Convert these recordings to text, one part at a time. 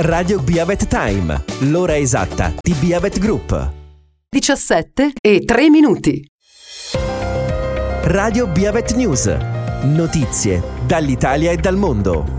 Radio Biavet Time, l'ora esatta di Biavet Group. 17:03. Radio Biavet News, notizie dall'Italia e dal mondo.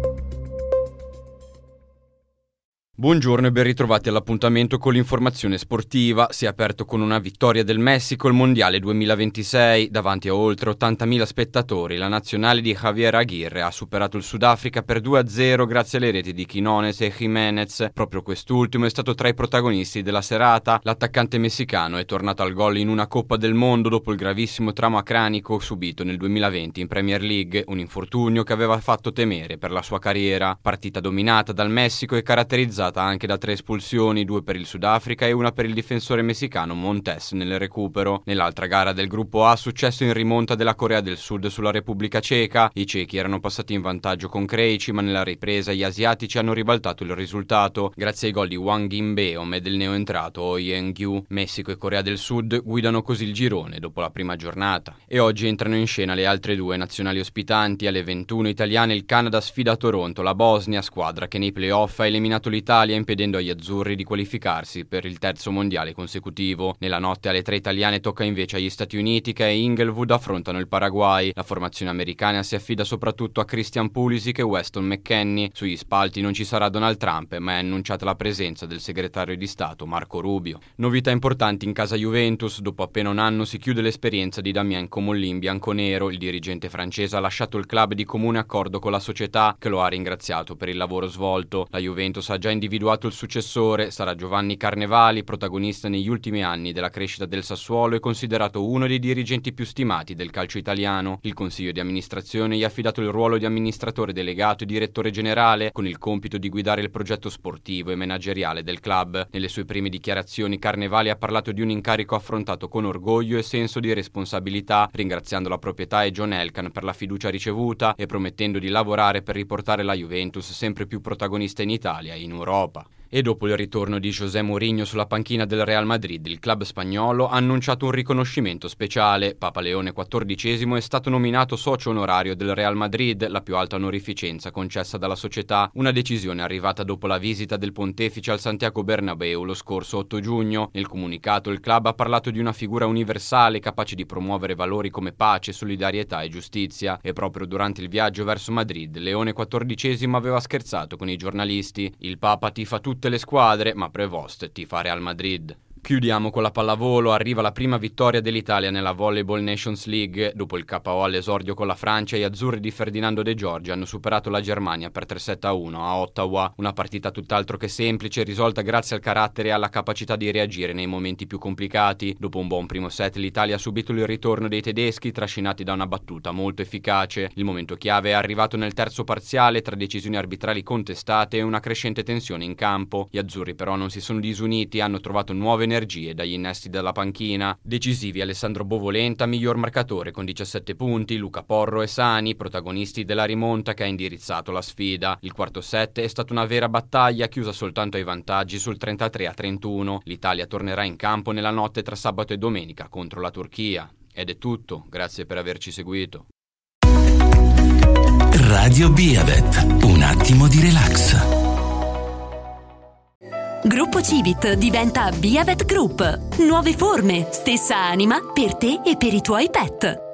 Buongiorno e ben ritrovati all'appuntamento con l'informazione sportiva. Si è aperto con una vittoria del Messico il Mondiale 2026. Davanti a oltre 80.000 spettatori, la nazionale di Javier Aguirre ha superato il Sudafrica per 2-0 grazie alle reti di Quiñones e Jiménez. Proprio quest'ultimo è stato tra i protagonisti della serata. L'attaccante messicano è tornato al gol in una Coppa del Mondo dopo il gravissimo trauma cranico subito nel 2020 in Premier League, un infortunio che aveva fatto temere per la sua carriera. Partita dominata dal Messico e caratterizzata anche da 3 espulsioni, 2 per il Sudafrica e una per il difensore messicano Montes nel recupero. Nell'altra gara del gruppo A, successo in rimonta della Corea del Sud sulla Repubblica Ceca. I cechi erano passati in vantaggio con Krejci, ma nella ripresa gli asiatici hanno ribaltato il risultato grazie ai gol di Wang In-beom e del neoentrato Oh Yen-gyu. Messico e Corea del Sud guidano così il girone dopo la prima giornata. E oggi entrano in scena le altre 2 nazionali ospitanti. Alle 21 italiane il Canada sfida a Toronto la Bosnia, squadra che nei playoff ha eliminato l'Italia impedendo agli azzurri di qualificarsi per il 3° mondiale consecutivo. Nella notte alle 3 italiane tocca invece agli Stati Uniti, che a Inglewood affrontano il Paraguay. La formazione americana si affida soprattutto a Christian Pulisic e Weston McKennie. Sugli spalti non ci sarà Donald Trump, ma è annunciata la presenza del segretario di Stato Marco Rubio. Novità importanti in casa Juventus: dopo appena un anno si chiude l'esperienza di Damien Comolli in bianconero. Il dirigente francese ha lasciato il club di comune accordo con la società, che lo ha ringraziato per il lavoro svolto. La Juventus ha già individuato il successore, sarà Giovanni Carnevali, protagonista negli ultimi anni della crescita del Sassuolo e considerato uno dei dirigenti più stimati del calcio italiano. Il consiglio di amministrazione gli ha affidato il ruolo di amministratore delegato e direttore generale, con il compito di guidare il progetto sportivo e manageriale del club. Nelle sue prime dichiarazioni Carnevali ha parlato di un incarico affrontato con orgoglio e senso di responsabilità, ringraziando la proprietà e John Elkann per la fiducia ricevuta e promettendo di lavorare per riportare la Juventus sempre più protagonista in Italia e in Europa. E dopo il ritorno di José Mourinho sulla panchina del Real Madrid, il club spagnolo ha annunciato un riconoscimento speciale. Papa Leone XIV è stato nominato socio onorario del Real Madrid, la più alta onorificenza concessa dalla società, una decisione arrivata dopo la visita del pontefice al Santiago Bernabéu lo scorso 8 giugno. Nel comunicato il club ha parlato di una figura universale capace di promuovere valori come pace, solidarietà e giustizia. E proprio durante il viaggio verso Madrid, Leone XIV aveva scherzato con i giornalisti: il Papa tifa tutte le squadre, ma Prevost tifa Real Madrid. Chiudiamo con la pallavolo. Arriva la prima vittoria dell'Italia nella Volleyball Nations League. Dopo il KO all'esordio con la Francia, gli azzurri di Ferdinando De Giorgi hanno superato la Germania per 3-7-1 a Ottawa. Una partita tutt'altro che semplice, risolta grazie al carattere e alla capacità di reagire nei momenti più complicati. Dopo un buon primo set, l'Italia ha subito il ritorno dei tedeschi, trascinati da una battuta molto efficace. Il momento chiave è arrivato nel terzo parziale, tra decisioni arbitrali contestate e una crescente tensione in campo. Gli azzurri però non si sono disuniti, hanno trovato nuove energie dagli innesti della panchina. Decisivi Alessandro Bovolenta, miglior marcatore con 17 punti, Luca Porro e Sani, protagonisti della rimonta che ha indirizzato la sfida. Il quarto set è stata una vera battaglia, chiusa soltanto ai vantaggi sul 33-31. L'Italia tornerà in campo nella notte tra sabato e domenica contro la Turchia. Ed è tutto, grazie per averci seguito. Radio Biavet, un attimo di relax. Gruppo Civit diventa Biavet Group. Nuove forme, stessa anima per te e per i tuoi pet.